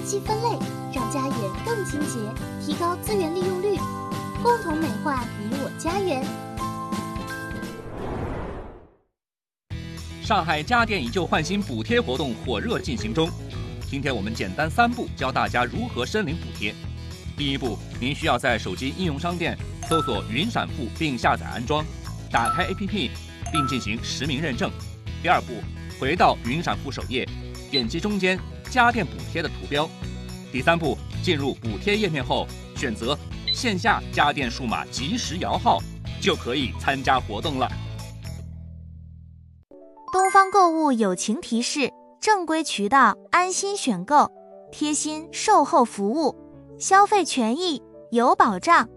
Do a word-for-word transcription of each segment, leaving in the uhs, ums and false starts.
圾分类，让家园更清洁，提高资源利用率，共同美化你我家园。 上海家电以旧换新补贴活动火热进行中，今天我们简单三步教大家如何申领补贴。第一步，您需要在手机应用商店搜索云闪付并下载安装，打开 A P P 并进行实名认证。第二步，回到云闪付首页，点击中间家电补贴的图标。第三步，进入补贴页面后，选择线下家电数码即时摇号，就可以参加活动了。 东方购物友情提示：正规渠道安心选购，贴心售后服务，消费权益有保障。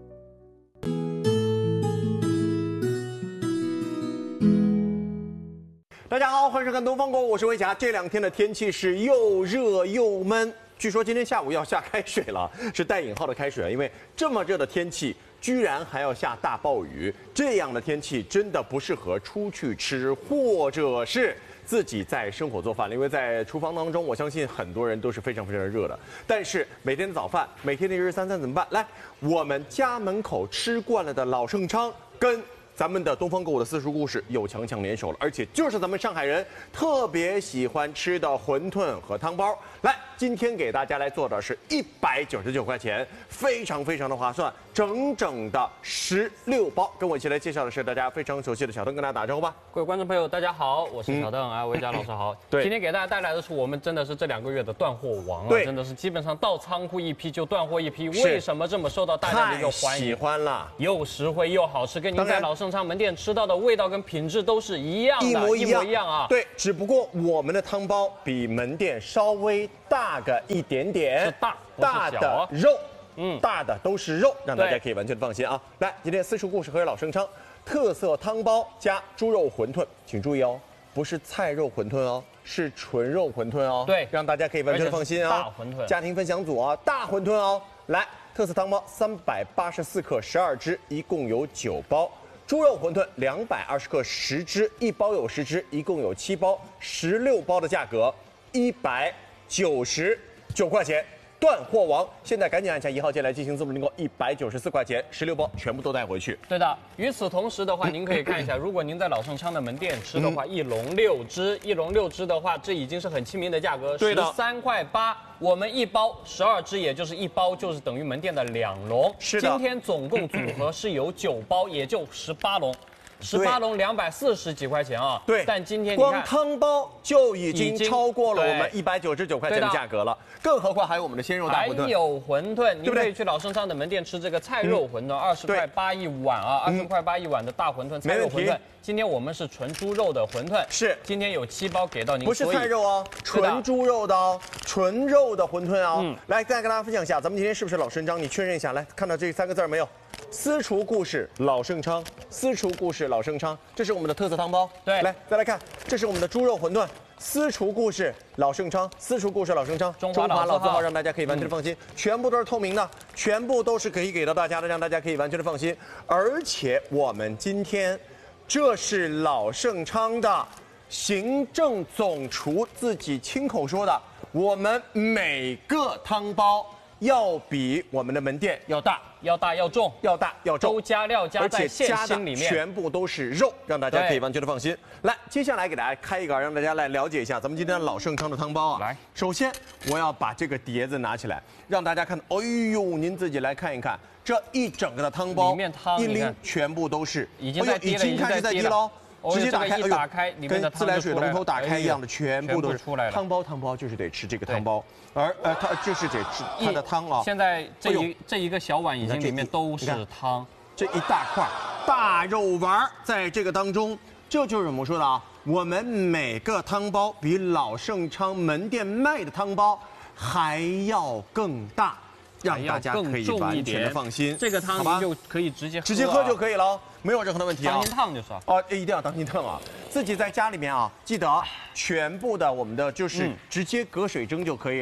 大家好，欢迎收看东方购物，我是魏霞。这两天的天气是又热又闷，据说今天下午要下开水了，是带引号的开水，因为这么热的天气居然还要下大暴雨，这样的天气真的不适合出去吃，或者是自己在生火做饭，因为在厨房当中，我相信很多人都是非常非常热的。但是每天的早饭，每天的一日三餐怎么办？来，我们家门口吃惯了的老盛昌跟咱们的东方购物的私塾故事又强强联手了，而且就是咱们上海人特别喜欢吃的馄饨和汤包。来，今天给大家来做的是一百九十九块钱，非常非常的划算，整整的十六包。跟我一起来介绍的是大家非常熟悉的小邓，跟大家打招呼吧。 各位观众朋友，大家好，我是小邓、嗯、啊，魏佳老师好。对，今天给大家带来的是我们真的是这两个月的断货王啊，真的是基本上到仓库一批就断货一批。为什么这么受到大家的一个欢迎？ 喜欢了， 又实惠又好吃，跟您在老盛昌门店吃到的味道跟品质都是一样的， 一模一样, 一模一样啊。 对，只不过我们的汤包比门店稍微大个一点点， 是大， 大的肉， 嗯， 大的都是肉，让大家可以完全的放心啊。来，今天私塾故事和老盛昌特色汤包加猪肉馄饨，请注意哦，不是菜肉馄饨哦，是纯肉馄饨哦。 对， 让大家可以完全的放心啊。 大馄饨， 家庭分享组啊，大馄饨哦。来，特色汤包三百八十四克，十二只，一共有九包。猪肉馄饨两百二十克，十只，一包有十只，一共有七包，十六包的价格一百九十九块钱。断货王，现在赶紧按下一号键来进行自动订购，一百九十四块钱，十六包全部都带回去。 对的，与此同时的话，您可以看一下，如果您在老盛昌的门店吃的话，一笼六只，一笼六只的话，这已经是很亲民的价格，十三块八。我们一包十二只，也就是一包就是等于门店的两笼。 是的， 今天总共组合是有九包，也就十八笼。十八笼两百四十几块钱啊！ 对， 但今天光汤包就已经超过了我们一百九十九块钱的价格了，更何况还有我们的鲜肉大馄饨， 还有馄饨，您可以去老盛昌的门店吃这个菜肉馄饨，二十块八一碗啊，二十块八一碗的大馄饨，菜肉馄饨。今天我们是纯猪肉的馄饨， 是今天有七包给到您， 不是菜肉哦，纯猪肉的哦，纯肉的馄饨哦。 嗯， 来再跟大家分享一下，咱们今天是不是老盛昌？你确认一下，来看到这三个字没有？私厨故事老盛昌，私厨故事老盛昌，这是我们的特色汤包。 对， 来再来看，这是我们的猪肉馄饨。私厨故事老盛昌，私厨故事老盛昌， 中华老字号， 让大家可以完全的放心，嗯、全部都是透明的，全部都是可以给到大家的，让大家可以完全的放心。而且我们今天，这是老盛昌的行政总厨自己亲口说的，我们每个汤包要比我们的门店要大。 要大要重， 要大要重， 都加料加在馅心里面， 全部都是肉，让大家可以完全的放心。来，接下来给大家开一个，让大家来了解一下咱们今天的老盛昌的汤包啊。 来， 首先我要把这个碟子拿起来，让大家看。哎呦，您自己来看一看，这一整个的汤包， 里面汤一拎全部都是， 已经在滴了， 已经开始在滴喽。直接打开， 一打开，里面的跟自来水龙头打开一样的，全部都是出来了。 汤包，汤包就是得吃这个汤包，而呃，它就是得吃它的汤啊。 现在这一这一个小碗已经里面都是汤， 这一大块大肉丸在这个当中，这就是我们说的啊，我们每个汤包比老盛昌门店卖的汤包还要更大。让大家可以完全的放心， 这个汤您就可以直接喝、啊、 直接喝就可以了，没有任何的问题啊。 当心烫就是哦，一定要当心烫啊！自己在家里面啊，记得全部的我们的就是直接隔水蒸就可以了。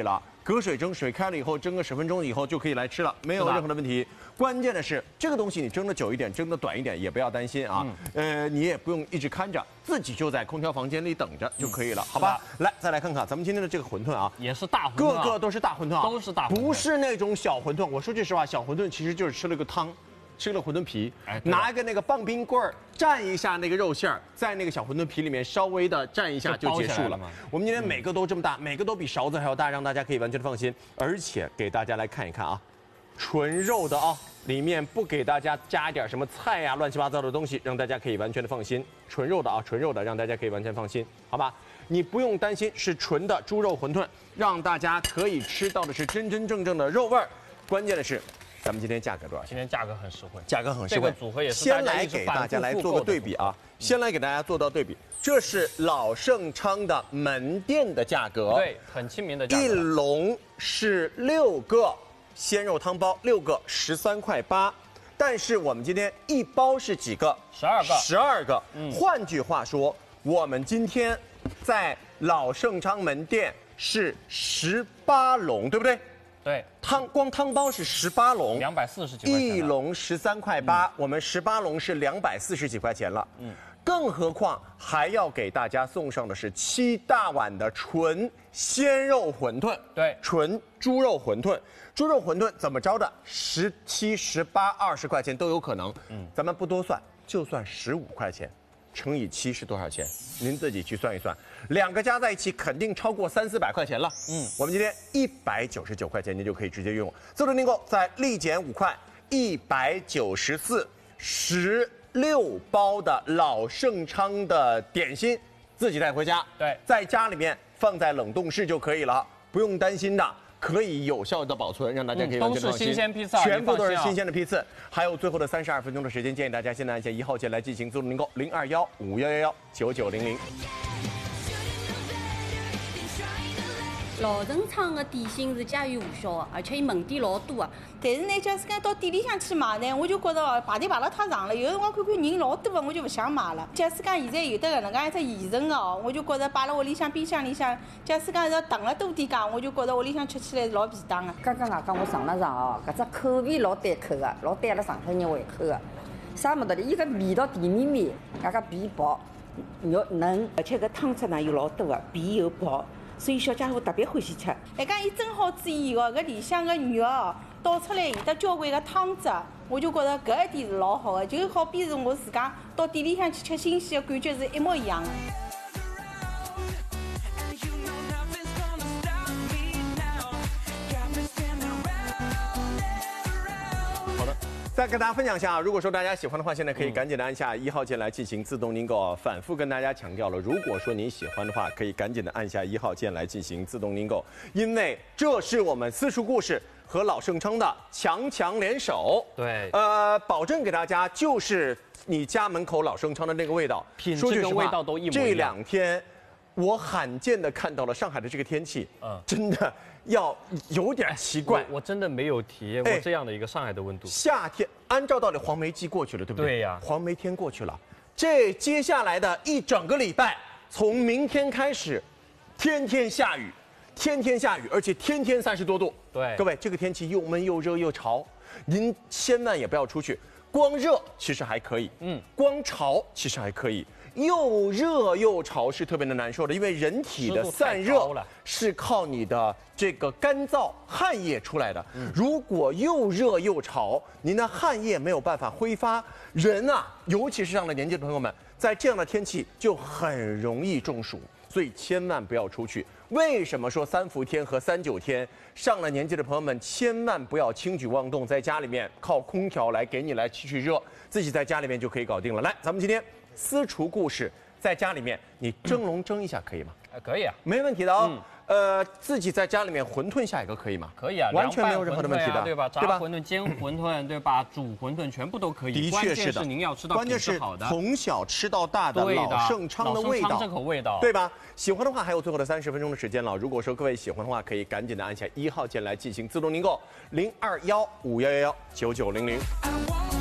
隔水蒸，水开了以后蒸个十分钟以后就可以来吃了，没有任何的问题。关键的是这个东西你蒸的久一点，蒸的短一点也不要担心啊。嗯、呃，你也不用一直看着，自己就在空调房间里等着就可以了，嗯、好吧？来，再来看看咱们今天的这个馄饨啊， 也是大馄饨、啊， 个个都是大馄饨啊， 都是大馄饨， 不是那种小馄饨。我说句实话，小馄饨其实就是吃了个汤。吃了馄饨皮，哎、拿一个那个棒冰棍儿蘸一下那个肉馅儿，在那个小馄饨皮里面稍微的蘸一下就结束了。我们今天每个都这么大，嗯、每个都比勺子还要大，让大家可以完全的放心。而且给大家来看一看啊，纯肉的啊，里面不给大家加一点什么菜呀、啊、乱七八糟的东西，让大家可以完全的放心。纯肉的啊，纯肉的，让大家可以完全放心，好吧？你不用担心是纯的猪肉馄饨，让大家可以吃到的是真真正正的肉味儿。关键的是。咱们今天价格多少钱？ 今天价格很实惠， 价格很实惠。 这个组合也是先来给大家来做个对比啊，先来给大家做到对比。这是老盛昌的门店的价格， 对，很亲民的价格。 一笼是六个鲜肉汤包，六个十三块八。但是我们今天一包是几个？ 十二个。 十二个。嗯。换句话说，我们今天在老盛昌门店是十八笼，对不对？ 对， 汤光汤包是十八笼， 两百四十几块钱， 一笼十三块八，嗯、我们十八笼是两百四十几块钱了。嗯，更何况还要给大家送上的是七大碗的纯鲜肉馄饨， 对， 纯猪肉馄饨。猪肉馄饨怎么着的？十七、十八、二十块钱都有可能。嗯，咱们不多算，就算十五块钱。乘以七是多少钱？您自己去算一算，两个加在一起肯定超过三四百块钱了。嗯，我们今天一百九十九块钱，您就可以直接用。自助订购再立减五块，一百九十四，十六包的老盛昌的点心，自己带回家。 对， 在家里面放在冷冻室就可以了，不用担心的。可以有效的保存，让大家可以完全放心。 都是新鲜批次， 全部都是新鲜的批次。还有最后的三十二分钟的时间，建议大家现在按下一号键来进行自动订购，零二幺五幺幺幺九九零零。 老盛昌的点心是家喻户晓的，而且伊门店老多啊。但是呢，假使讲到店里向去买呢，我就觉得哦排队排了太长了。有辰光看看人老多的，我就不想买了。假使讲现在有的搿能介一只现成的哦，我就觉得摆辣屋里向冰箱里向，假使讲要等了多点讲，我就觉得屋里向吃起来是老便当的。 刚刚外讲我尝了尝哦，搿只口味老对口的，老对阿拉上海人胃口的。啥么道理？伊个味道甜绵绵，外加皮薄，肉嫩，而且搿汤汁呢又老多的，皮又薄。所以小家伙特别欢喜吃。 还讲伊蒸好之以后，搿里向个肉哦，倒出来有得交关个汤汁，我就觉得搿一点是老好的，就好比是我自家到店里向去吃新鲜的感觉是一模一样的。 再跟大家分享一下啊，如果说大家喜欢的话，现在可以赶紧的按下一号键来进行自动订购。反复跟大家强调了，如果说您喜欢的话，可以赶紧的按下一号键来进行自动订购，因为这是我们私厨故事和老盛昌的强强联手。 对， 呃，保证给大家就是你家门口老盛昌的那个味道， 品质跟味道都一模一样。 这两天我罕见的看到了上海的这个天气，嗯，真的。要有点奇怪， 我, 我真的没有体验过这样的一个上海的温度。 夏天，按照道理黄梅季过去了，对不对？ 对呀， 黄梅天过去了，这接下来的一整个礼拜，从明天开始，天天下雨，天天下雨，而且天天三十多度。 对， 各位，这个天气又闷又热又潮，您千万也不要出去。光热其实还可以，嗯，光潮其实还可以。又热又潮是特别的难受的，因为人体的散热是靠你的这个干燥汗液出来的。嗯、如果又热又潮，您的汗液没有办法挥发，人啊，尤其是上了年纪的朋友们，在这样的天气就很容易中暑，所以千万不要出去。为什么说三伏天和三九天上了年纪的朋友们千万不要轻举妄动，在家里面靠空调来给你来去去热，自己在家里面就可以搞定了。来，咱们今天。私厨故事，在家里面你蒸笼蒸一下可以吗？ 呃，可以啊， 没问题的哦。嗯、呃，自己在家里面馄饨下一个可以吗？ 可以啊， 完全没有任何的问题的， 对吧？炸馄饨、煎馄饨，对吧？煮馄饨全部都可以。 的确是的， 关键是您要吃到关键是从小吃到大的老盛昌的味道， 这口味道， 对吧？喜欢的话还有最后的三十分钟的时间了。如果说各位喜欢的话，可以赶紧的按下一号键来进行自动订购，零二幺五幺幺幺九九零零。